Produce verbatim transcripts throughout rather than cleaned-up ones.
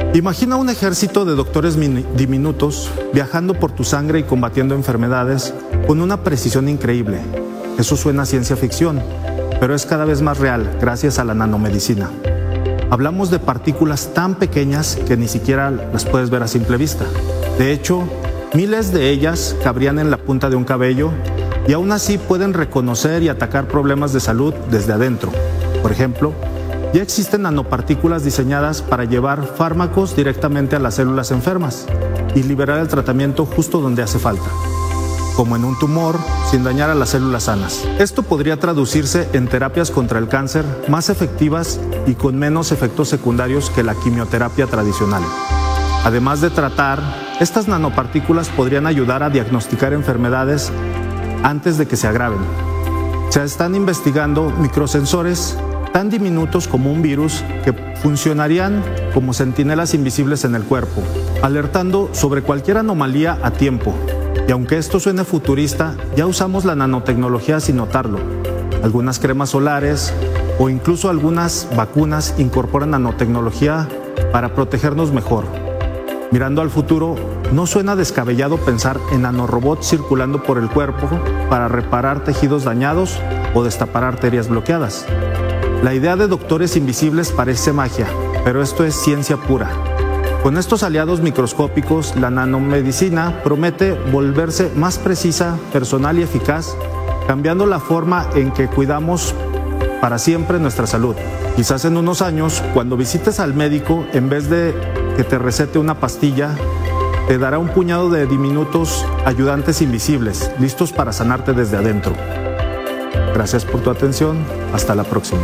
Imagina un ejército de doctores diminutos viajando por tu sangre y combatiendo enfermedades con una precisión increíble. Eso suena a ciencia ficción, pero es cada vez más real gracias a la nanomedicina. Hablamos de partículas tan pequeñas que ni siquiera las puedes ver a simple vista. De hecho, miles de ellas cabrían en la punta de un cabello y aún así pueden reconocer y atacar problemas de salud desde adentro. Por ejemplo, ya existen nanopartículas diseñadas para llevar fármacos directamente a las células enfermas y liberar el tratamiento justo donde hace falta, como en un tumor, sin dañar a las células sanas. Esto podría traducirse en terapias contra el cáncer más efectivas y con menos efectos secundarios que la quimioterapia tradicional. Además de tratar, estas nanopartículas podrían ayudar a diagnosticar enfermedades antes de que se agraven. Se están investigando microsensores tan diminutos como un virus que funcionarían como centinelas invisibles en el cuerpo, alertando sobre cualquier anomalía a tiempo. Y aunque esto suene futurista, ya usamos la nanotecnología sin notarlo. Algunas cremas solares o incluso algunas vacunas incorporan nanotecnología para protegernos mejor. Mirando al futuro, no suena descabellado pensar en nanorobots circulando por el cuerpo para reparar tejidos dañados o destapar arterias bloqueadas. La idea de doctores invisibles parece magia, pero esto es ciencia pura. Con estos aliados microscópicos, la nanomedicina promete volverse más precisa, personal y eficaz, cambiando la forma en que cuidamos para siempre nuestra salud. Quizás en unos años, cuando visites al médico, en vez de que te recete una pastilla, te dará un puñado de diminutos ayudantes invisibles, listos para sanarte desde adentro. Gracias por tu atención. Hasta la próxima.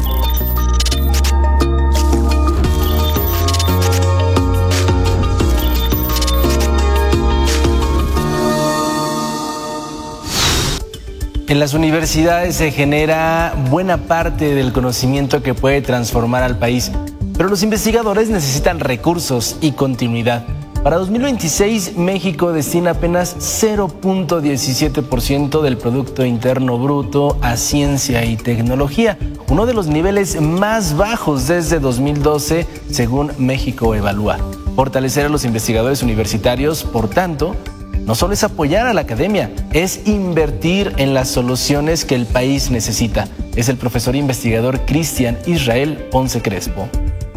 En las universidades se genera buena parte del conocimiento que puede transformar al país, pero los investigadores necesitan recursos y continuidad. Para dos mil veintiséis, México destina apenas cero punto diecisiete por ciento del Producto Interno Bruto a ciencia y tecnología, uno de los niveles más bajos desde dos mil doce, según México Evalúa. Fortalecer a los investigadores universitarios, por tanto, no solo es apoyar a la academia, es invertir en las soluciones que el país necesita. Es el profesor e investigador Cristian Israel Ponce Crespo.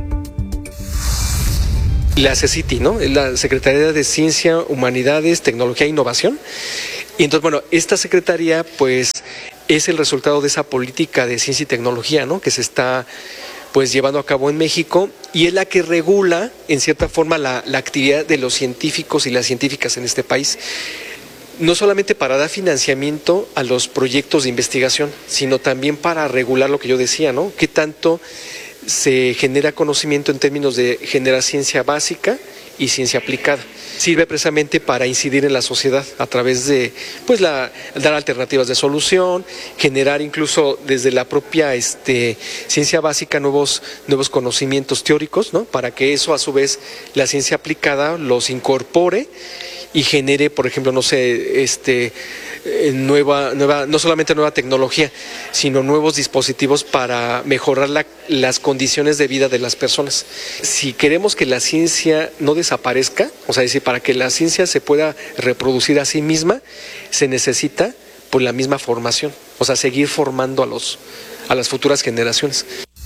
La CECITI, ¿no? La Secretaría de Ciencia, Humanidades, Tecnología e Innovación. Y entonces, bueno, esta secretaría, pues, es el resultado de esa política de ciencia y tecnología, ¿no? Que se está, pues, llevando a cabo en México y es la que regula, en cierta forma, la, la actividad de los científicos y las científicas en este país. No solamente para dar financiamiento a los proyectos de investigación, sino también para regular lo que yo decía, ¿no? ¿Qué tanto se genera conocimiento en términos de generar ciencia básica y ciencia aplicada? Sirve precisamente para incidir en la sociedad a través de, pues, la, dar alternativas de solución, generar incluso desde la propia este, ciencia básica nuevos, nuevos conocimientos teóricos, ¿no? Para que eso a su vez la ciencia aplicada los incorpore y genere, por ejemplo, no sé, este, nueva, nueva, no solamente nueva tecnología, sino nuevos dispositivos para mejorar la, las condiciones de vida de las personas. Si queremos que la ciencia no desaparezca, o sea, es decir, para que la ciencia se pueda reproducir a sí misma, se necesita pues la misma formación, o sea, seguir formando a los, a las futuras generaciones.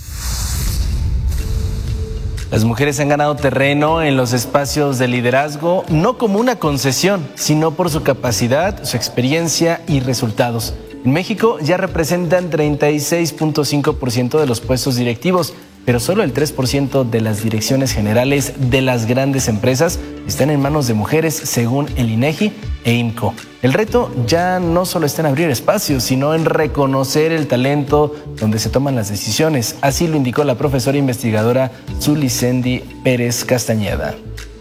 Las mujeres han ganado terreno en los espacios de liderazgo, no como una concesión, sino por su capacidad, su experiencia y resultados. En México ya representan treinta y seis punto cinco por ciento de los puestos directivos, pero solo el tres por ciento de las direcciones generales de las grandes empresas están en manos de mujeres, según el INEGI e IMCO. El reto ya no solo está en abrir espacios, sino en reconocer el talento donde se toman las decisiones. Así lo indicó la profesora investigadora Zulicendi Pérez Castañeda.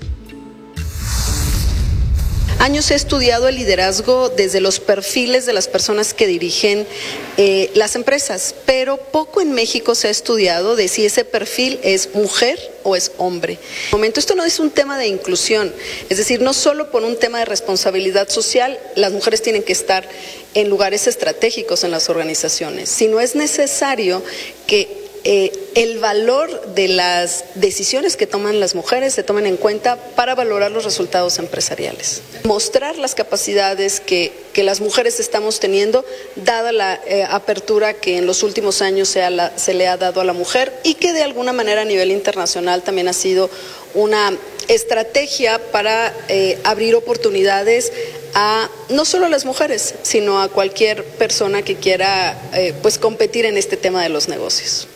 Años he estudiado el liderazgo desde los perfiles de las personas que dirigen eh, las empresas, pero poco en México se ha estudiado de si ese perfil es mujer o es hombre. En el momento, esto no es un tema de inclusión, es decir, no solo por un tema de responsabilidad social, las mujeres tienen que estar en lugares estratégicos en las organizaciones, sino es necesario que eh, el valor de las decisiones que toman las mujeres se tomen en cuenta para valorar los resultados empresariales. Mostrar las capacidades que, que las mujeres estamos teniendo, dada la eh, apertura que en los últimos años se, a la, se le ha dado a la mujer y que de alguna manera a nivel internacional también ha sido una estrategia para eh, abrir oportunidades a no solo a las mujeres, sino a cualquier persona que quiera eh, pues competir en este tema de los negocios.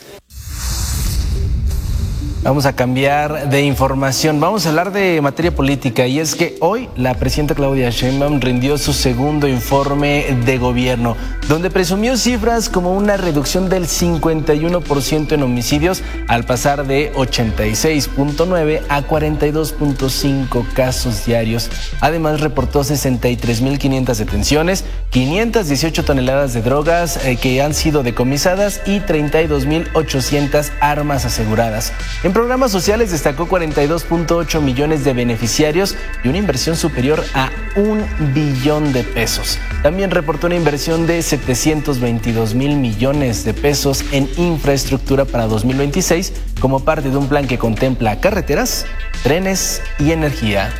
Vamos a cambiar de información, vamos a hablar de materia política y es que hoy la presidenta Claudia Sheinbaum rindió su segundo informe de gobierno, donde presumió cifras como una reducción del cincuenta y uno por ciento en homicidios al pasar de ochenta y seis punto nueve a cuarenta y dos punto cinco casos diarios. Además reportó sesenta y tres mil quinientas detenciones, quinientas dieciocho toneladas de drogas eh, que han sido decomisadas y treinta y dos mil ochocientas armas aseguradas. En programas sociales destacó cuarenta y dos punto ocho millones de beneficiarios y una inversión superior a un billón de pesos. También reportó una inversión de setecientos veintidós mil millones de pesos en infraestructura para dos mil veintiséis como parte de un plan que contempla carreteras, trenes y energía.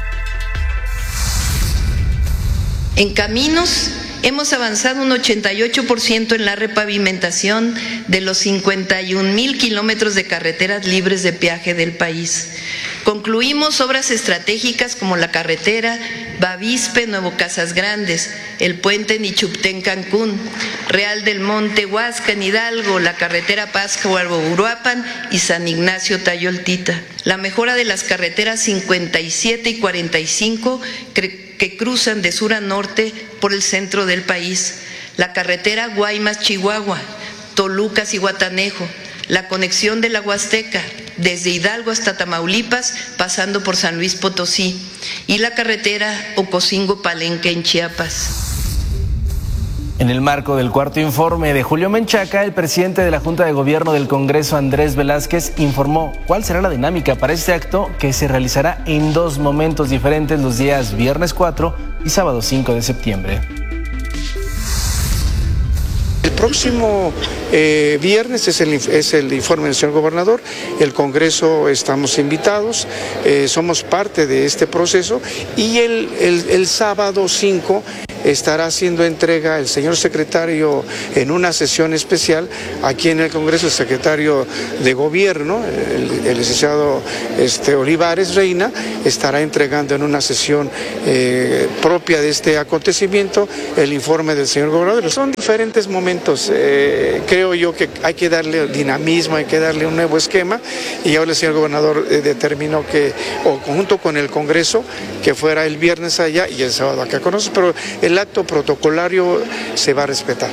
En caminos hemos avanzado un ochenta y ocho por ciento en la repavimentación de los cincuenta y un mil kilómetros de carreteras libres de peaje del país. Concluimos obras estratégicas como la carretera Bavispe Nuevo Casas Grandes, el puente Nichuptén Cancún, Real del Monte Huascan Hidalgo, la carretera Pátzcuaro-Uruapan y San Ignacio Tayoltita. La mejora de las carreteras cincuenta y siete y cuarenta y cinco que cruzan de sur a norte por el centro del país, la carretera Guaymas-Chihuahua, Toluca-Zihuatanejo, la conexión de la Huasteca, desde Hidalgo hasta Tamaulipas, pasando por San Luis Potosí, y la carretera Ocosingo-Palenque en Chiapas. En el marco del cuarto informe de Julio Menchaca, el presidente de la Junta de Gobierno del Congreso, Andrés Velázquez, informó cuál será la dinámica para este acto que se realizará en dos momentos diferentes los días viernes cuatro y sábado cinco de septiembre. El próximo eh, viernes es el, es el informe del señor gobernador, el Congreso estamos invitados, eh, somos parte de este proceso y el, el, el sábado cinco estará haciendo entrega el señor secretario en una sesión especial aquí en el Congreso, el secretario de Gobierno, el, el licenciado este, Olivares Reina, estará entregando en una sesión eh, propia de este acontecimiento el informe del señor gobernador. Son diferentes momentos, eh, creo yo que hay que darle dinamismo, hay que darle un nuevo esquema y ahora el señor gobernador eh, determinó que, o conjunto con el Congreso, que fuera el viernes allá y el sábado acá con nosotros, pero el El acto protocolario se va a respetar.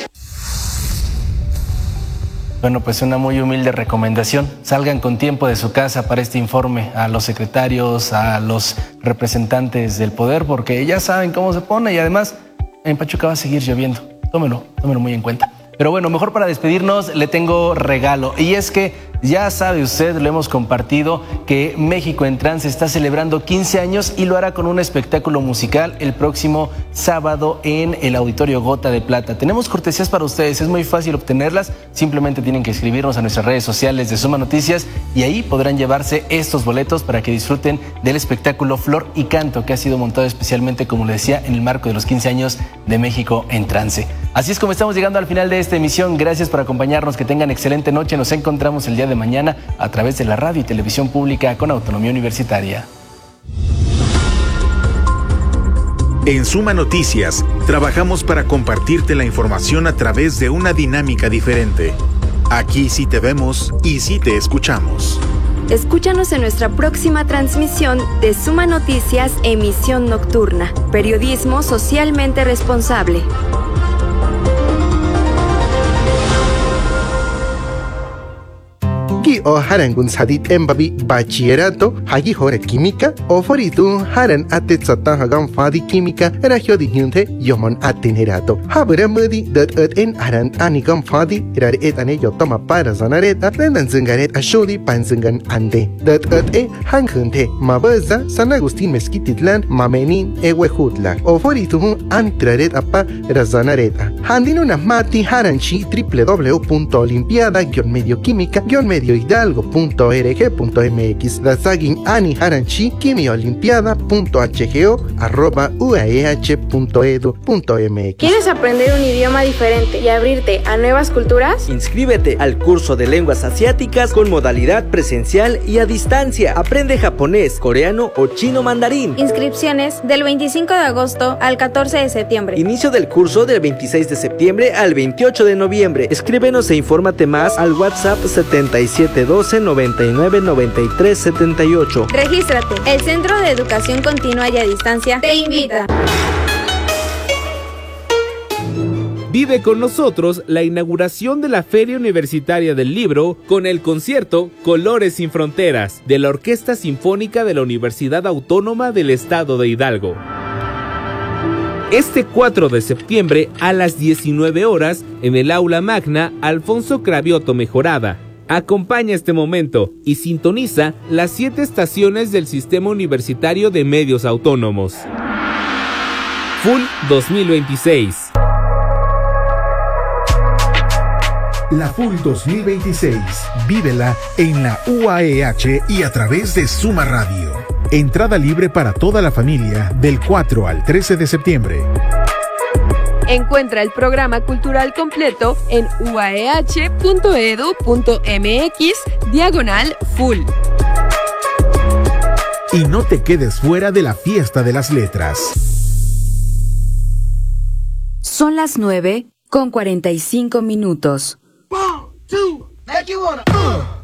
Bueno, pues una muy humilde recomendación. Salgan con tiempo de su casa para este informe a los secretarios, a los representantes del poder, porque ya saben cómo se pone y además en Pachuca va a seguir lloviendo. Tómelo, tómelo muy en cuenta. Pero bueno, mejor para despedirnos le tengo regalo y es que ya sabe usted, lo hemos compartido, que México en Trance está celebrando quince años y lo hará con un espectáculo musical el próximo sábado en el Auditorio Gota de Plata. Tenemos cortesías para ustedes, es muy fácil obtenerlas, simplemente tienen que escribirnos a nuestras redes sociales de Suma Noticias y ahí podrán llevarse estos boletos para que disfruten del espectáculo Flor y Canto que ha sido montado especialmente, como le decía, en el marco de los quince años de México en Trance. Así es como estamos llegando al final de esta emisión. Gracias por acompañarnos, que tengan excelente noche. Nos encontramos el día de mañana a través de la radio y televisión pública con autonomía universitaria. En Suma Noticias, trabajamos para compartirte la información a través de una dinámica diferente. Aquí sí te vemos y sí te escuchamos. Escúchanos en nuestra próxima transmisión de Suma Noticias, emisión nocturna. Periodismo socialmente responsable. Gi o harangun sadit embabi bachillerato, hagi hore química, o foritu haran atet satan hagam fadi química, ragio di nyunte yomon atenerato. Habra mudi dat et en aran anigam fadi, rar et ane yotoma para zanareta, rendan zingaret ashodi panzingan ande. Dat et e hankunte, mabaza, San Agustín Mezquititlan, mamenin ewehutla. O foritu antraret apa razanareta. Handino na mati haranchi w w w punto olimpiada guion medioquímica guion mediohidalgo punto org punto m x. Dasagin ani haranchi quimiolimpiada punto h g o arroba u a e h punto edu punto m x. ¿Quieres aprender un idioma diferente y abrirte a nuevas culturas? Inscríbete al curso de lenguas asiáticas con modalidad presencial y a distancia. Aprende japonés, coreano o chino mandarín. Inscripciones del veinticinco de agosto al catorce de septiembre. Inicio del curso del veintiséis de septiembre al veintiocho de noviembre. Escríbenos e infórmate más al WhatsApp setenta y siete doce noventa y nueve noventa y tres setenta y ocho. Regístrate. El Centro de Educación Continua y a Distancia te invita. Vive con nosotros la inauguración de la Feria Universitaria del Libro con el concierto Colores sin Fronteras de la Orquesta Sinfónica de la Universidad Autónoma del Estado de Hidalgo. Este cuatro de septiembre a las diecinueve horas en el Aula Magna Alfonso Cravioto Mejorada. Acompaña este momento y sintoniza las siete estaciones del Sistema Universitario de Medios Autónomos. F U L dos mil veintiséis. La F U L dos mil veintiséis, vívela en la U A E H y a través de Suma Radio. Entrada libre para toda la familia del cuatro al trece de septiembre. Encuentra el programa cultural completo en u a e h punto e d u punto m x diagonal F U L. Y no te quedes fuera de la fiesta de las letras. Son las nueve con cuarenta y cinco minutos. One, two, make you wanna, uh.